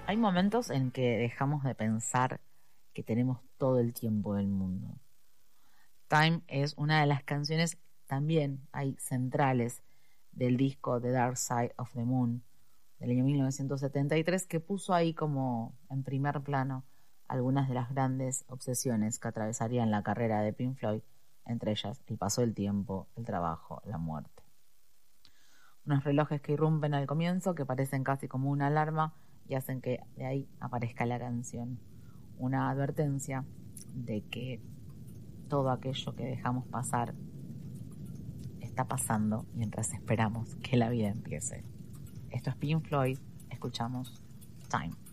Hay momentos en que dejamos de pensar que tenemos todo el tiempo del mundo. Time es una de las canciones también hay centrales del disco The Dark Side of the Moon del año 1973, que puso ahí como en primer plano algunas de las grandes obsesiones que atravesarían la carrera de Pink Floyd, entre ellas el paso del tiempo, el trabajo, la muerte. Unos relojes que irrumpen al comienzo, que parecen casi como una alarma y hacen que de ahí aparezca la canción. Una advertencia de que todo aquello que dejamos pasar está pasando mientras esperamos que la vida empiece. Esto es Pink Floyd, escuchamos Time.